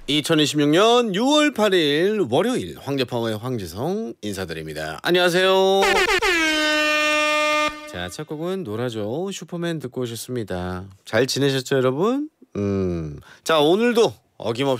2026년 6월 8일 월요일 황제파워의 황지성 인사드립니다. 안녕하세요. 자, 첫 곡은 노라조 슈퍼맨 듣고 오셨습니다. 잘 지내셨죠, 여러분? 자, 오늘도 어김없이